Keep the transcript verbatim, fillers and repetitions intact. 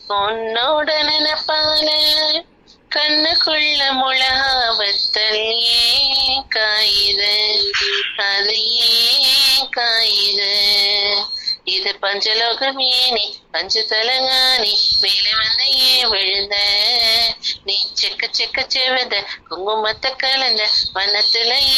உன்னோட நினைப்பால கண்ணுக்குள்ள முழாவத்தல் ஏன் காயுது, அது ஏன் காயுது. இது பஞ்சலோகமேனி பஞ்சு தலங்கானி மேலே வந்து ஏன் விழுந்த, நீ செக்க செக்க செவந்த குங்குமத்தை கலந்த வனத்துல